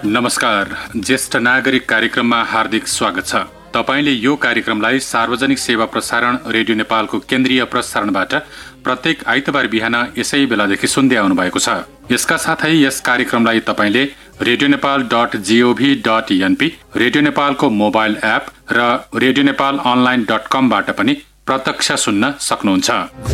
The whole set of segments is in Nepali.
नमस्कार, ज्येष्ठ नागरिक कार्यक्रममा हार्दिक स्वागत छ। तपाईले यो कार्यक्रमलाई सार्वजनिक सेवा प्रसारण रेडियो नेपालको केन्द्रीय प्रसारणबाट प्रत्येक आइतबार बिहान यसै बेलादेखि सुन्दै आउनु भएको छ। यसका साथै यस कार्यक्रमलाई तपाईले radioNepal.gov.np, रेडियो नेपालको मोबाइल एप र radionepalonline.com बाट पनि प्रत्यक्ष सुन्न सक्नुहुन्छ।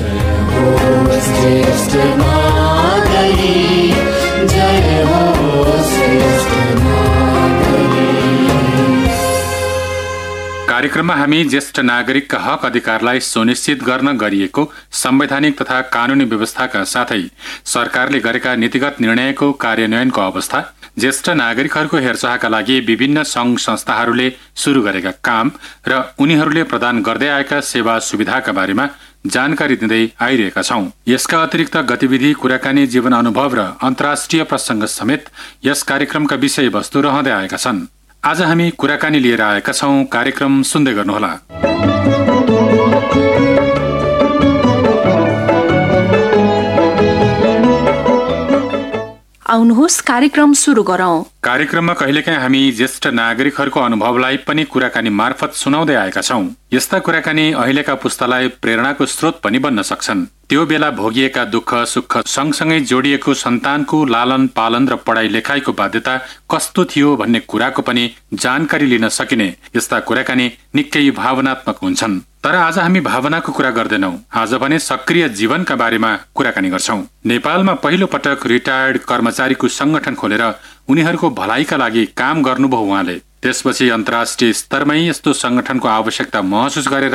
कार्यक्रममा हामी ज्येष्ठ नागरिकका हक अधिकारलाई सुनिश्चित गर्न गरिएको संवैधानिक तथा कानूनी व्यवस्थाका साथै सरकारले गरेका नीतिगत निर्णयको कार्यान्वयनको अवस्था, ज्येष्ठ नागरिकहरूको हेरचाहका लागि विभिन्न संघ संस्थाहरूले शुरू गरेका काम र उनीहरूले प्रदान गर्दै आएका सेवा सुविधाका बारेमा जानकारी दिँदै आइरहेका छौं। यसका अतिरिक्त गतिविधि, कुराकानी, जीवन अनुभव र अन्तर्राष्ट्रिय प्रसंग समेत यस कार्यक्रमका विषयवस्तु रहँदै आएका छन्। आज हामी कुराकानी लिएर आएका छौं। कार्यक्रम सुन्दै गर्नुहोला। आउनुहोस् कार्यक्रम सुरु गरौं। कार्यक्रममा कहिलेकाहीँ हामी ज्येष्ठ नागरिकहरूको अनुभवलाई पनि कुराकानी मार्फत सुनाउँदै आएका छौं। यस्ता कुराकानी अहिलेका पुस्तालाई प्रेरणाको स्रोत पनि बन्न सक्छन्। त्यो बेला भोगिएका दुःख सुख सँगसँगै जोडिएको सन्तानको लालन पालन र पढाइ लेखाइको बाध्यता कस्तो थियो भन्ने कुराको पनि जानकारी लिन सकिने यस्ता कुराकानी निकै भावनात्मक हुन्छन्। तर आज हामी भावनाको कुरा गर्दैनौं। आज भने सक्रिय जीवनका बारेमा कुराकानी गर्छौं। नेपालमा पहिलो पटक रिटायर्ड कर्मचारीको संगठन खोलेर उनीहरूको भलाइका लागि काम गर्नुभयो उहाँले। त्यसपछि अन्तर्राष्ट्रिय स्तरमै यस्तो संगठनको आवश्यकता महसुस गरेर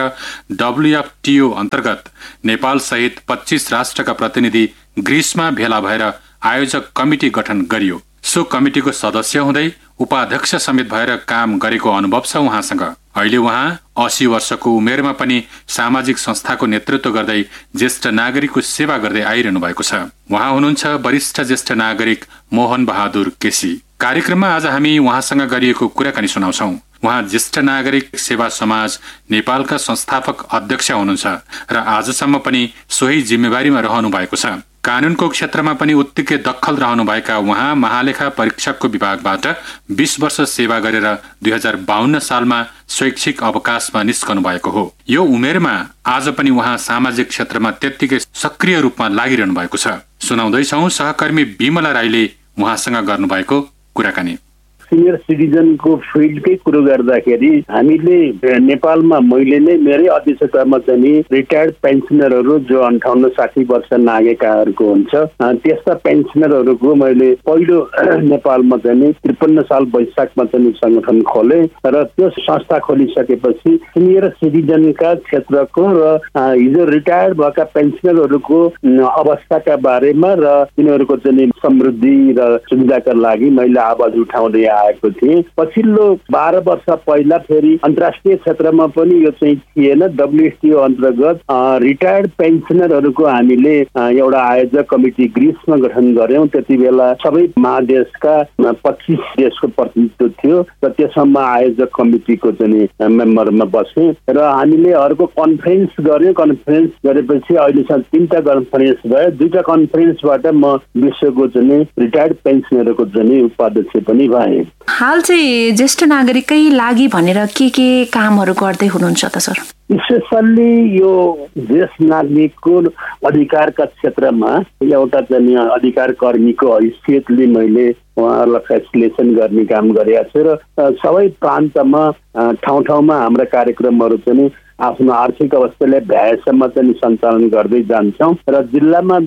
WFTO अन्तर्गत नेपाल सहित 25 राष्ट्रका प्रतिनिधि ग्रीसमा भेला भएर आयोजक कमिटी गठन गरियो। सो कमिटीको सदस्य हुँदै उपाध्यक्ष समेत भएर काम गरेको अनुभव छ उहाँसँग। अहिले उहाँ 80 वर्षको उमेरमा पनि सामाजिक संस्थाको नेतृत्व गर्दै ज्येष्ठ नागरिकको सेवा गर्दै आइरहनु भएको छ। उहाँ हुनुहुन्छ वरिष्ठ ज्येष्ठ नागरिक मोहन बहादुर केसी। कार्यक्रममा आज हामी उहाँसँग गरिएको कुराकानी सुनाउँछौं। उहाँ ज्येष्ठ नागरिक सेवा समाज नेपालका संस्थापक अध्यक्ष हुनुहुन्छ र आजसम्म पनि सोही जिम्मेवारीमा रहनु भएको छ। कानूनको क्षेत्रमा पनि उत्तिकै दखल रहनुभएका उहाँ महालेखा परीक्षकको विभागबाट 20 वर्ष सेवा गरेर 2052 सालमा शैक्षिक अवकाशमा निस्कनु भएको हो। यो उमेरमा आज पनि उहाँ सामाजिक क्षेत्रमा त्यत्तिकै सक्रिय रूपमा लागिरहनु भएको छ। सुनाउँदैछौं सहकर्मी विमला राईले उहाँसँग गर्नुभएको कुराकानी। सिनियर सिटिजनको फिल्डकै कुरो गर्दाखेरि हामीले नेपालमा मैले नै मेरै अध्यक्षतामा चाहिँ रिटायर्ड पेन्सनरहरू जो 58-60 वर्ष नागेकाहरूको हुन्छ त्यस्ता पेन्सनरहरूको मैले पहिलो नेपालमा चाहिँ 53 साल वैशाखमा चाहिँ संगठन खोले र त्यो संस्था खोलिसकेपछि सिनियर सिटिजनका क्षेत्रको र हिजो रिटायर्ड भएका पेन्सनरहरूको अवस्थाका बारेमा र तिनीहरूको चाहिँ समृद्धि र सुविधाका लागि मैले आवाज उठाउँदै आएको थिएँ। पछिल्लो 12 वर्ष पहिला फेरि अन्तर्राष्ट्रिय क्षेत्रमा पनि यो चाहिँ थिएन। WTO अन्तर्गत रिटायर्ड पेन्सनरहरूको हामीले एउटा आयोजक कमिटी ग्रीसमा गठन गर्यौं। त्यति बेला सबै महादेशका 25 देशको प्रतिनिधित्व थियो र त्यसमा आयोजक कमिटीको चाहिँ मेम्बरमा बसेँ र हामीले अर्को कन्फरेन्स गर्यौं। कन्फरेन्स गरेपछि अहिलेसम्म 3टा कन्फरेन्स भयो। 2टा कन्फरेन्सबाट म विश्वको चाहिँ रिटायर्ड पेन्सनरहरूको चाहिँ उपाध्यक्ष पनि भएँ। हाल चाहिँ ज्येष्ठ नागरिककै लागि भनेर के कामहरू गर्दै हुनुहुन्छ त सर? स्पेसल्ली यो ज्येष्ठ नागरिकको अधिकारका क्षेत्रमा एउटा चाहिँ अधिकार कर्मीको हैसियतले मैले उहाँहरूलाई फेसिलिटेसन गर्ने काम गरेका छु र सबै प्रान्तमा ठाउँ ठाउँमा हाम्रा कार्यक्रमहरू चाहिँ आफ्नो आर्थिक अवस्थाले भ्याएसम्म चाहिँ सञ्चालन गर्दै जान्छौँ र जिल्लामा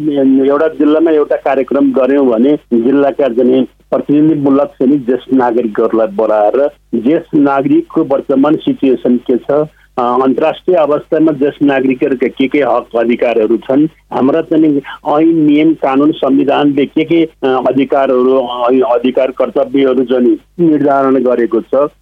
एउटा कार्यक्रम गर्यौँ भने जिल्लाका चाहिँ प्रतिनिधिमूलक चाहिँ ज्येष्ठ नागरिकहरूलाई बोलाएर ज्येष्ठ नागरिकको वर्तमान सिचुएसन के छ, अन्तर्राष्ट्रिय अवस्थामा ज्येष्ठ नागरिकहरूका के हक अधिकारहरू छन्, हाम्रा चाहिँ ऐन नियम कानुन संविधानले के अधिकार कर्तव्यहरू चाहिँ निर्धारण गरेको छ,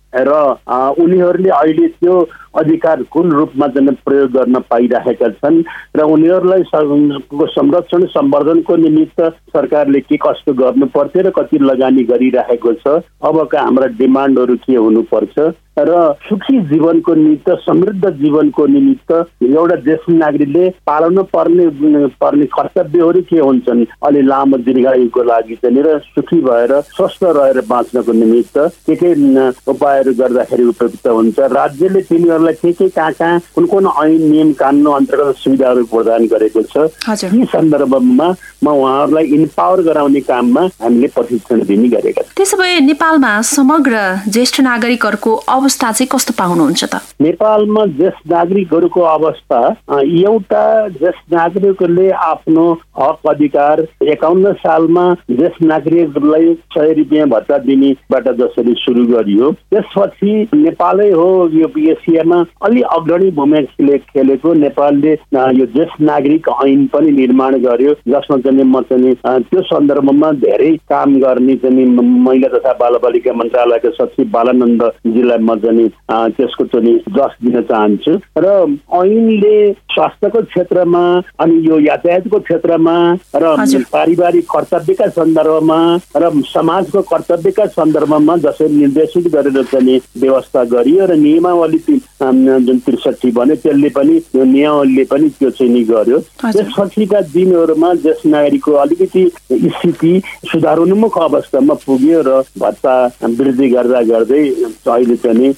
र उनीहरूले अहिले त्यो अधिकार कुन रूपमा चाहिँ प्रयोग गर्न पाइरहेका छन् र उनीहरूलाई संरक्षण सम्वर्धनको निमित्त सरकारले के कस्तो गर्नु पर्थ्यो र कति लगानी गरिरहेको छ, अबका हाम्रा डिमान्डहरू के हुनुपर्छ र सुखी जीवनको निमित्त समृद्ध जीवनको निमित्त एउटा देश नागरिकले पालन पर्ने कर्तव्यहरू के हुन्छन्, अलि लामो दीर्घायुको लागि चाहिँ र सुखी भएर स्वस्थ रहेर बाँच्नको निमित्त के उपायहरू गर्दाखेरि उपयुक्त हुन्छ। राज्यले तिनीहरूलाई के कहाँ कुन ऐन नियम कानुन अन्तर्गत सुविधाहरू प्रदान गरेको छ, यी सन्दर्भमा म उहाँहरूलाई इम्पावर गराउने काममा हामीले प्रशिक्षण दिने गरेका छौँ। त्यसो भए नेपालमा समग्र ज्येष्ठ नागरिकहरूको अवस्था चाहिँ कस्तो पाउनुहुन्छ त? नेपालमा ज्येष्ठ नागरिकहरूको अवस्था, एउटा ज्येष्ठ नागरिकले आफ्नो हक अधिकार 51 सालमा ज्येष्ठ नागरिकहरूलाई 100 रुपियाँ भत्ता दिनेबाट जसरी सुरु गरियो, त्यसपछि नेपालै हो यो एसियामा अलि अग्रणी भूमिका खेलेको। नेपालले यो ज्येष्ठ नागरिक ऐन पनि निर्माण गर्यो, जसमा चाहिँ म चाहिँ त्यो सन्दर्भमा धेरै काम गर्ने चाहिँ महिला तथा बालबालिका मन्त्रालयका सचिव बालानन्दजीलाई म चाहिँ त्यसको चाहिँ जस दिन चाहन्छु। र ऐनले स्वास्थ्यको क्षेत्रमा अनि यो यातायातको क्षेत्रमा र पारिवारिक कर्तव्यका सन्दर्भमा र समाजको कर्तव्यका सन्दर्भमा जसरी निर्देशित गरेर चाहिँ व्यवस्था गरियो र नियमावली जुन 63 भने त्यसले पनि यो नियमावलीले पनि त्यो चाहिँ नि गर्यो। त्यसपछिका दिनहरूमा ज्येष्ठ नागरिकको अलिकति स्थिति सुधारोन्मुख अवस्थामा पुग्यो र भत्ता वृद्धि गर्दा गर्दै अहिले चाहिँ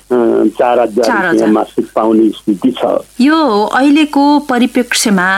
4000 मासिक पाउने स्थिति छ। यो अहिलेको परिप्रेक्ष्यमा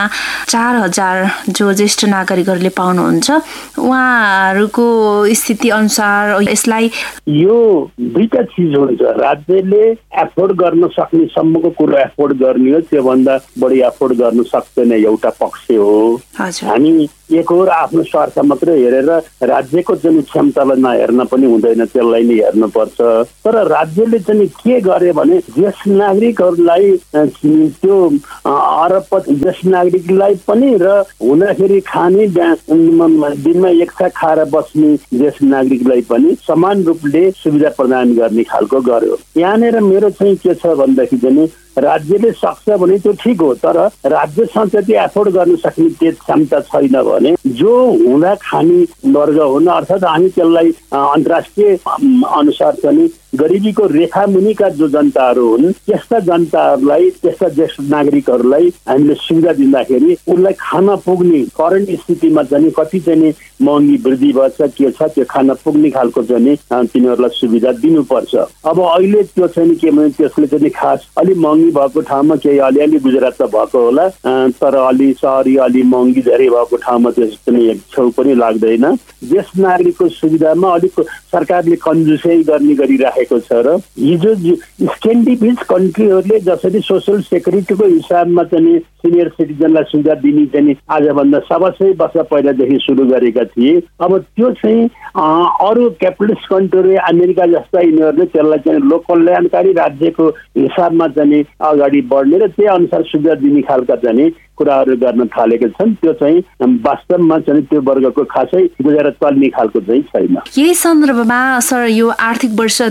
4000 जो ज्येष्ठ नागरिकहरूले पाउनुहुन्छ, उहाँहरूको स्थिति अनुसार यसलाई यो दुईटा चिज हुन्छ। राज्यले एफोर्ड गर्न सक्ने सम्मको कुरा एफोर्ड गर्ने हो, त्योभन्दा बढी एफोर्ड गर्न सक्दैन एउटा पक्ष हो। हामी एक हो आफ्नो स्वार्थ मात्रै हेरेर राज्यको चाहिँ क्षमतालाई नहेर्न पनि हुँदैन, त्यसलाई नै हेर्नुपर्छ। तर राज्यले चाहिँ के गरे भने ज्येष्ठ नागरिकहरूलाई त्यो अरबपति ज्येष्ठ नागरिकलाई पनि र हुँदाखेरि खाने दिनमा एक छाक खाएर बस्ने ज्येष्ठ नागरिकलाई पनि समान रूपले सुविधा प्रदान गर्ने खालको गर्यो। यहाँनिर मेरो चाहिँ के छ भन्दाखेरि चाहिँ राज्यले सक्छ भने त्यो ठिक हो, तर राज्यसँग त्यति एफोर्ड गर्न सक्ने त्यो क्षमता छैन भने जो हुँदा खाने वर्ग हुन्, अर्थात् हामी त्यसलाई अन्तर्राष्ट्रिय अनुसार चाहिँ गरिबीको रेखा मुनिका जो जनताहरू हुन्, त्यस्ता जनताहरूलाई, त्यस्ता ज्येष्ठ नागरिकहरूलाई हामीले सुविधा दिँदाखेरि उनलाई खान पुग्ने करेन्ट स्थितिमा चाहिँ कति चाहिँ महँगी वृद्धि भएछ के छ त्यो खान पुग्ने खालको चाहिँ तिनीहरूलाई सुविधा दिनुपर्छ। अब अहिले त्यो चाहिँ के भने त्यसले चाहिँ खास अलि महँगी भएको ठाउँमा केही अलिअलि गुजरात त भएको होला, तर अलि सहरी अलि महँगी धेरै भएको ठाउँमा त्यस्तो पनि एक छेउ पनि लाग्दैन। ज्येष्ठ नागरिकको सुविधामा अलिक सरकारले कन्जुसै गर्ने गरिराखेको छ र हिजो स्क्यान्डिनेभियन कन्ट्रीहरूले जसरी सोसल सेक्युरिटीको हिसाबमा चाहिँ सिनियर सिटिजनलाई सुविधा दिने चाहिँ आजभन्दा 700 वर्ष पहिलादेखि सुरु गरेका थिए। अब त्यो चाहिँ अरू क्यापिटलिस्ट कन्ट्री अमेरिका जस्ता यिनीहरूले त्यसलाई चाहिँ लोक कल्याणकारी राज्यको हिसाबमा चाहिँ अगाडि बढ्ने र त्यही अनुसार सुविधा दिने खालका चाहिँ कुराहरू गर्न थालेका छन्। त्यो चाहिँ वास्तवमा चाहिँ त्यो वर्गको खासै गुजारा चल्ने खालको चाहिँ छैन। यही सन्दर्भमा सर यो आर्थिक वर्ष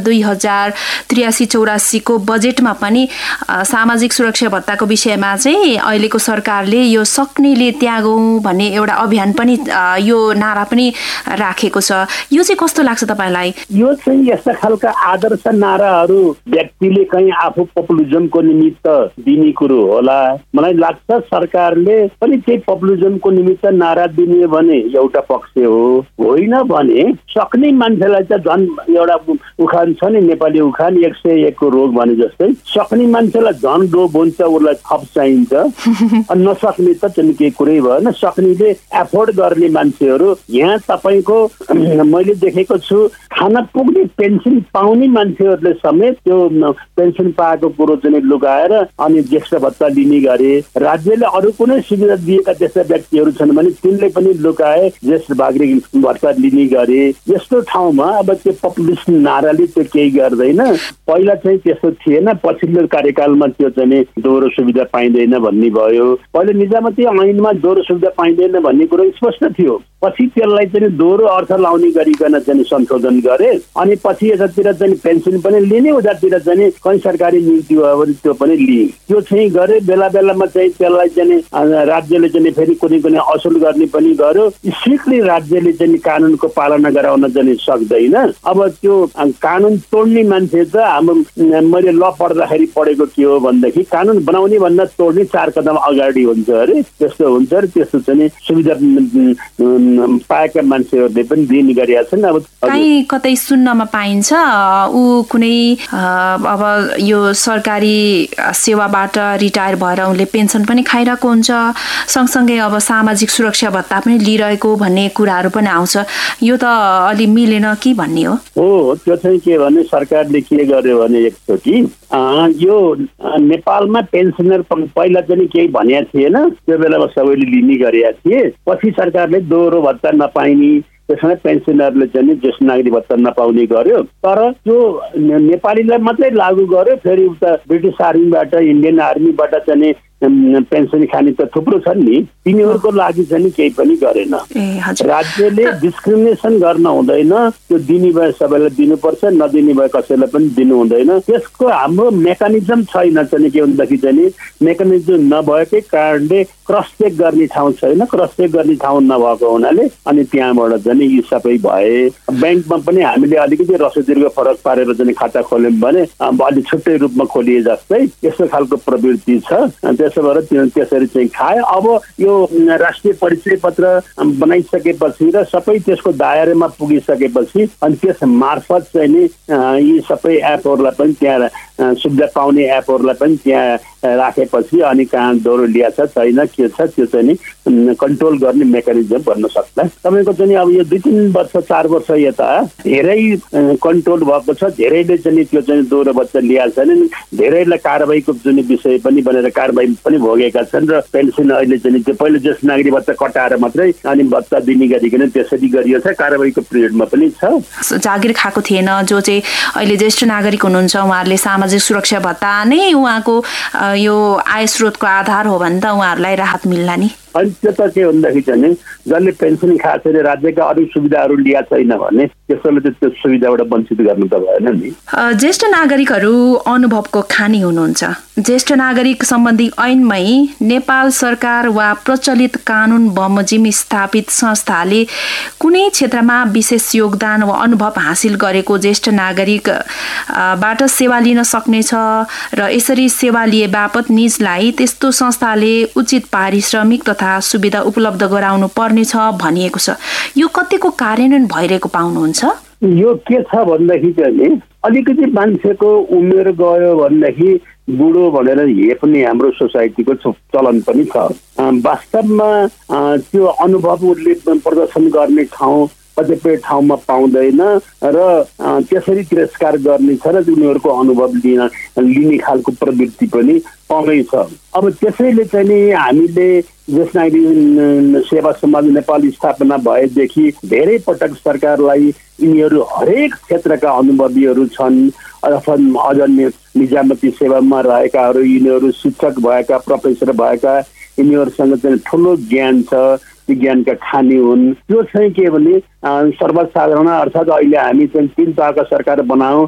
2083-84 को बजेटमा पनि सामाजिक सुरक्षा भत्ताको विषयमा चाहिँ अहिलेको सरकारले यो सक्नेले त्यागौं भन्ने एउटा अभियान पनि यो नारा पनि राखेको छ। यो चाहिँ कस्तो लाग्छ तपाईलाई? यो चाहिँ यस्ता खालका आदर्श नाराहरू व्यक्तिले कहीं आफू पपुलिजमको निमित्त दिने कुरो होला। मलाई लाग्छ सरकारले पनि त्यही पपुलिजमको निमित्त नारा दिने भने एउटा पक्ष हो, होइन भने सक्ने मान्छेलाई त झन् एउटा उखान छ नि, नेपाली उखान 101 को रोग भने जस्तै, सक्ने मान्छेलाई झन् डोब हुन्छ, उसलाई थप चाहिन्छ। नसक्ने त चाहिँ केही कुरै भएन। सक्नेले एफोर्ड गर्ने मान्छेहरू यहाँ तपाईँको मैले देखेको छु खाना पुग्ने पेन्सन पाउने मान्छेहरूले समेत त्यो पेन्सन पाएको कुरो चाहिँ लुकाएर अनि ज्येष्ठ भत्ता लिने गरे। राज्यले अरू कुनै सुविधा दिएका त्यस्ता व्यक्तिहरू छन् भने तिनले पनि लुकाए ज्येष्ठ नागरिक भत्ता लिने गरे। यस्तो ठाउँमा अब त्यो पपुलिस्ट नाराले त्यो केही गर्दैन। पहिला चाहिँ त्यस्तो थिएन, पछिल्लो कार्यकालमा त्यो चाहिँ दोहोरो सुविधा पाइँदैन भन्ने भयो। पहिले निजामती ऐनमा दोहोरो सुविधा पाइँदैन भन्ने कुरो स्पष्ट थियो। पछि त्यसलाई चाहिँ दोहोरो अर्थ लाउने गरिकन चाहिँ संशोधन गरे अनि पछि यतातिर चाहिँ पेन्सन पनि लिने उतातिर चाहिँ कहीँ सरकारी नियुक्ति भयो भने त्यो पनि लिए त्यो चाहिँ गरे बेला बेलामा चाहिँ त्यसलाई चाहिँ राज्यले चाहिँ फेरि कुनै असुल गर्ने पनि गर्यो स्ट्रिक्टली राज्यले चाहिँ कानुनको पालना गराउन चाहिँ सक्दैन अब त्यो कानुन तोड्ने मान्छे त हाम्रो मैले ल पढ्दाखेरि पढेको के हो भनेदेखि कानुन बनाउने भन्दा तोड्ने 4 कदम अगाडि हुन्छ अरे त्यस्तो हुन्छ र त्यस्तो चाहिँ सुविधा पाएका मान्छेहरूले पनि दिने गरेका छन् अब कहीँ कतै सुन्नमा पाइन्छ ऊ कुनै अब यो सरकारी सेवाबाट रिटायर भएर उनले पेन्सन पनि खाइरहेको हुन्छ सँगसँगै अब सामाजिक सुरक्षा भत्ता पनि लिइरहेको भन्ने कुराहरू पनि आउँछ यो त अलि मिलेन कि भन्ने हो त्यो चाहिँ के भने सरकारले के गर्यो भने एकचोटि यो नेपालमा पेन्सनर पहिला चाहिँ केही भनेको थिएन त्यो बेलामा सबैले लिने गरेका थिए पछि सरकारले दोहोरो भत्ता नपाइने त्यसमा पेन्सनरले चाहिँ ज्येष्ठ नागरिक भत्ता नपाउने गर्यो तर त्यो नेपालीलाई मात्रै लागू गर्यो फेरि उता ब्रिटिस आर्मीबाट इन्डियन आर्मीबाट चाहिँ पेन्सन खाने त थुप्रो छन् नि तिनीहरूको लागि चाहिँ केही पनि गरेन राज्यले डिस्क्रिमिनेसन गर्न हुँदैन त्यो दिने भए सबैलाई दिनुपर्छ नदिने भए कसैलाई पनि दिनु हुँदैन त्यसको हाम्रो मेकानिजम छैन चाहिँ के भन्दाखेरि चाहिँ मेकानिजम नभएकै कारणले क्रस चेक गर्ने ठाउँ छैन क्रस चेक गर्ने ठाउँ नभएको हुनाले अनि त्यहाँबाट चाहिँ यी सबै भए ब्याङ्कमा पनि हामीले अलिकति रसिदको फरक पारेर चाहिँ खाता खोल्यौँ भने अलिक छुट्टै रूपमा खोलिए जस्तै यस्तो खालको प्रवृत्ति छ त्यसो भएर त्यसरी चाहिँ खाए अब यो राष्ट्रिय परिचय पत्र बनाइसकेपछि र सबै त्यसको दायरामा पुगिसकेपछि अनि त्यस मार्फत चाहिँ नि यी सबै एपहरूलाई पनि त्यहाँ सुविधा पाउने एपहरूलाई पनि त्यहाँ राखेपछि अनि कहाँ दोहोरो ल्याएको छ छैन के छ त्यो चाहिँ नि कन्ट्रोल गर्ने मेकानिजम भन्न सक्छ तपाईँको चाहिँ अब यो 2-3 वर्ष 4 वर्ष यता धेरै कन्ट्रोल भएको छ धेरैले चाहिँ त्यो चाहिँ दोहोरो भत्ता ल्याएको छैन धेरैलाई कारबाहीको जुन विषय पनि बनेर कारबाही पनि भोगेका छन् र पेन्सन अहिले चाहिँ त्यो पहिले ज्येष्ठ नागरिक भत्ता कटाएर मात्रै अनि भत्ता दिने गरिकन त्यसरी गरियो छ कारबाहीको पिरियडमा पनि छ जागिर खाएको थिएन जो चाहिँ अहिले ज्येष्ठ नागरिक हुनुहुन्छ उहाँहरूले सामाजिक सुरक्षा भत्ता नै उहाँको यो आय स्रोतको आधार हो भने त उहाँहरूलाई राहत मिल्ला नि अनि त्यो त के भन्दाखेरि चाहिँ जसले पेन्सन खाएको छैन राज्यका अरू सुविधाहरू लिएको छैन भने त्यसैले चाहिँ त्यो सुविधाबाट वञ्चित गर्नु त भएन नि ज्येष्ठ नागरिकहरू अनुभवको खानी हुनुहुन्छ ज्येष्ठ नागरिक सम्बन्धी ऐनमै नेपाल सरकार वा प्रचलित कानुन बमोजिम स्थापित संस्थाले कुनै क्षेत्रमा विशेष योगदान वा अनुभव हासिल गरेको ज्येष्ठ नागरिक बाट सेवा लिन सक्नेछ र यसरी सेवा लिए बापत निजलाई त्यस्तो संस्थाले उचित पारिश्रमिक तथा सुविधा उपलब्ध गराउनु पर्नेछ भनिएको छ यो कतिको कार्यान्वयन भइरहेको पाउनुहुन्छ यो के छ भन्दाखेरि चाहिँ अलिकति मान्छेको उमेर गयो भनेदेखि बुढो भनेर हेप्ने हाम्रो सोसाइटीको चलन पनि छ वास्तवमा त्यो अनुभवहरूले प्रदर्शन गर्ने ठाउँ कतिपय ठाउँमा पाउँदैन र त्यसरी तिरस्कार गर्ने छ र उनीहरूको अनुभव लिने खालको प्रवृत्ति पनि कमै छ अब त्यसैले चाहिँ नि हामीले ज्येष्ठ नागरिक सेवा समाज नेपाल स्थापना भएदेखि धेरै पटक सरकारलाई यिनीहरू हरेक क्षेत्रका अनुभवीहरू छन् अथवा अझ निजामती सेवामा रहेकाहरू यिनीहरू शिक्षक भएका प्रोफेसर भएका यिनीहरूसँग चाहिँ ठुलो ज्ञान छ ज्ञानका खानी हुन् त्यो चाहिँ के भने सर्वसाधारण अर्थात् अहिले हामी चाहिँ 3 तहका सरकार बनाऊ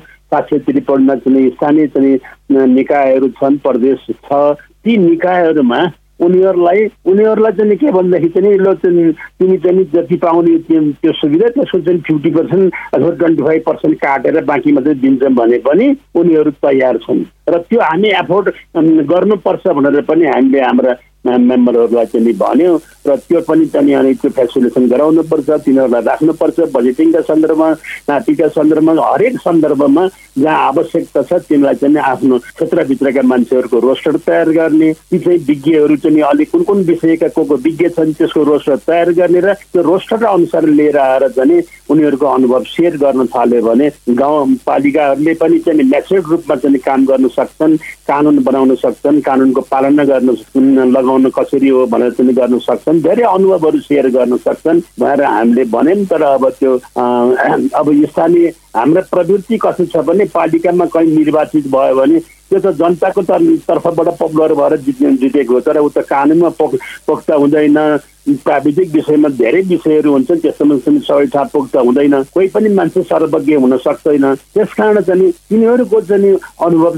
753 चाहिँ स्थानीय चाहिँ निकायहरू छन् प्रदेश छ ती निकायहरूमा उनीहरूलाई चाहिँ के भन्दाखेरि चाहिँ ल तिमी चाहिँ जति पाउने त्यो सुविधा त्यसको चाहिँ 50% अथवा 25% काटेर बाँकी मात्रै दिन्छौँ भने पनि उनीहरू तयार छन् र त्यो हामी एफोर्ड गर्नुपर्छ भनेर पनि हामीले हाम्रा मेम्बरहरूलाई चाहिँ भन्यो र त्यो पनि चाहिँ अनि त्यो फेसिलिटेसन गराउनुपर्छ तिनीहरूलाई राख्नुपर्छ बजेटिङका सन्दर्भमा नातिका सन्दर्भमा हरेक सन्दर्भमा जहाँ आवश्यकता छ तिनलाई चाहिँ आफ्नो क्षेत्रभित्रका मान्छेहरूको रोस्टर तयार गर्ने ती चाहिँ विज्ञहरू चाहिँ अलिक कुन कुन विषयका को विज्ञ छन् त्यसको रोस्टर तयार गर्ने र त्यो रोस्टर अनुसार लिएर आएर चाहिँ उनीहरूको अनुभव सेयर गर्न थाल्यो भने गाउँपालिकाहरूले पनि चाहिँ म्याच्योर्ड रूपमा चाहिँ काम गर्न सक्छन् कानुन बनाउन सक्छन् कानुनको पालना गर्न लगाउन कसरी हो भनेर चाहिँ गर्न सक्छन् धेरै अनुभवहरू सेयर गर्न सक्छन् भनेर हामीले भन्यौँ तर अब त्यो अब स्थानीय हाम्रो प्रवृत्ति कस्तो छ भने पालिकामा कहीँ निर्वाचित भयो भने त्यो त जनताको तर्फबाट पपुलर भएर जितेको हो। तर ऊ त कानुनमा पोख्त हुँदैन, प्राविधिक विषयमा धेरै विषयहरू हुन्छन्, त्यसमा सबै ठाउँ पोख्त हुँदैन, कोही पनि मान्छे सर्वज्ञ हुन सक्दैन। त्यसकारण चाहिँ तिनीहरूको चाहिँ अनुभव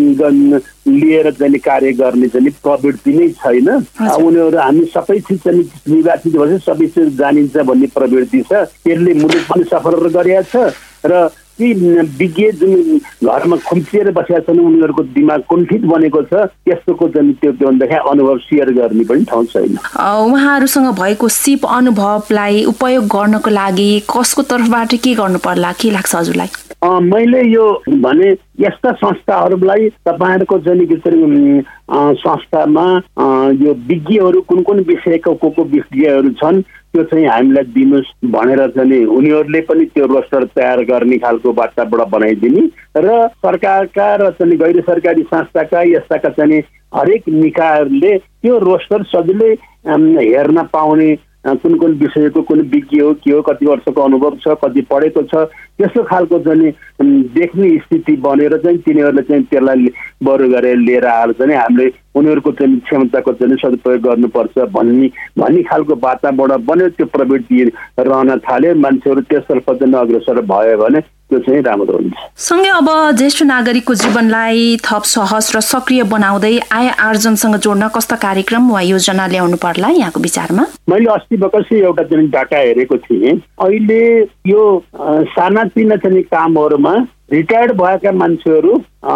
लिएर चाहिँ कार्य गर्ने चाहिँ प्रवृत्ति नै छैन। उनीहरू हामी सबै चिज चाहिँ निर्वाचित भएपछि सबै चिज जानिन्छ भन्ने प्रवृत्ति छ। त्यसले मुलुक पनि सफल गरेका छ र ती विज्ञ जुन घरमा खुम्चिएर बसेका छन् उनीहरूको दिमाग कुण्ठित बनेको छ। त्यस्तोको चाहिँ त्यो भन्दाखेरि अनुभव सेयर गर्ने पनि ठाउँ छैन। उहाँहरूसँग भएको सिप अनुभवलाई उपयोग गर्नको लागि कसको तर्फबाट के गर्नु पर्ला, के लाग्छ हजुरलाई? मैले यो भने यस्ता संस्थाहरूलाई तपाईँहरूको चाहिँ संस्थामा यो विज्ञहरू कुन विषयको को विज्ञहरू छन् त्यो चाहिँ हामीलाई दिनुहोस् भनेर चाहिँ उनीहरूले पनि त्यो रोस्टर तयार गर्ने खालको वातावरण बनाइदिने र सरकारका र चाहिँ गैर सरकारी संस्थाका यस्ताका चाहिँ हरेक निकायहरूले त्यो रोस्टर सजिलै हेर्न पाउने कुन विषयको कुन विज्ञ हो, के हो, कति वर्षको अनुभव छ, कति पढेको छ, त्यस्तो खालको चाहिँ देख्ने स्थिति बनेर चाहिँ तिनीहरूले चाहिँ त्यसलाई बरु गरेर लिएर आएर चाहिँ हामीले उनीहरूको चाहिँ क्षमताको चाहिँ सदुपयोग गर्नुपर्छ भन्ने खालको वातावरण बन्यो। त्यो प्रवृत्ति रहन थाल्यो, मान्छेहरू त्यसतर्फ चाहिँ अग्रसर भयो भने त्यो चाहिँ राम्रो हुन्छ। सँगै अब ज्येष्ठ नागरिकको जीवनलाई थप सहज र सक्रिय बनाउँदै आय आर्जनसँग जोड्न कस्ता कार्यक्रम वा योजना ल्याउनु पर्ला यहाँको विचारमा? मैले अस्ति भर्खर एउटा चाहिँ डाटा हेरेको थिएँ। अहिले यो सानातिना चाहिँ कामहरूमा रिटायर्ड भएका मान्छेहरू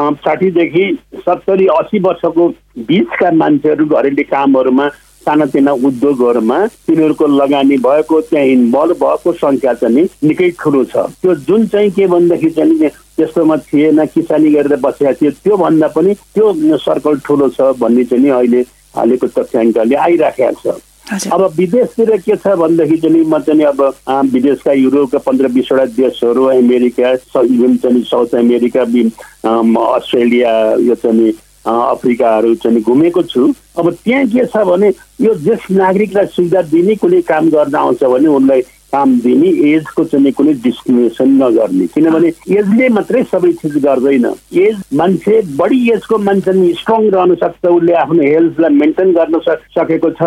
60 देखि 70 80 वर्षको बिचका मान्छेहरू घरेलु कामहरूमा सानातिना उद्योगहरूमा तिनीहरूको लगानी भएको त्यहाँ इन्भल्भ भएको संख्या चाहिँ निकै ठुलो छ। त्यो जुन चाहिँ के भन्दाखेरि चाहिँ त्यस्तोमा थिएन, किसानी गरेर बसेका थिए, त्यो भन्दा पनि त्यो सर्कल ठुलो छ भन्ने चाहिँ अहिले हालेको तथ्याङ्कले आइराखेको छ। अब विदेशतिर के छ भन्दाखेरि चाहिँ म चाहिँ अब विदेशका युरोपका 15-20 वटा देशहरू, अमेरिका, इभन चाहिँ साउथ अमेरिका, अस्ट्रेलिया, यो चाहिँ अफ्रिकाहरू चाहिँ घुमेको छु। अब त्यहाँ के छ भने यो ज्येष्ठ नागरिकलाई सुविधा दिने, कुनै काम गर्न आउँछ भने उनलाई काम दिने, एजको चाहिँ कुनै डिस्क्रिमिनेसन नगर्ने, किनभने एजले मात्रै सबै चिज गर्दैन। एज मान्छे बढी एजको मान्छे स्ट्रङ रहन सक्छ, उसले आफ्नो हेल्थलाई मेन्टेन गर्न सकेको छ